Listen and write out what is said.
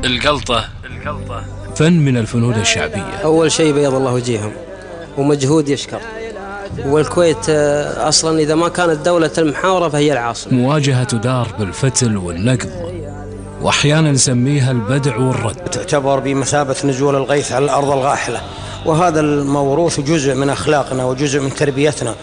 القلطة فن من الفنون الشعبية. أول شيء بيض الله وجيههم ومجهود يشكر. والكويت أصلا إذا ما كانت دولة المحاورة فهي العاصمة. مواجهة تدار بالفتل والنقض، وأحيانا نسميها البدع والرد. تعتبر بمثابة نزول الغيث على الأرض الغاحلة، وهذا الموروث جزء من أخلاقنا وجزء من تربيتنا.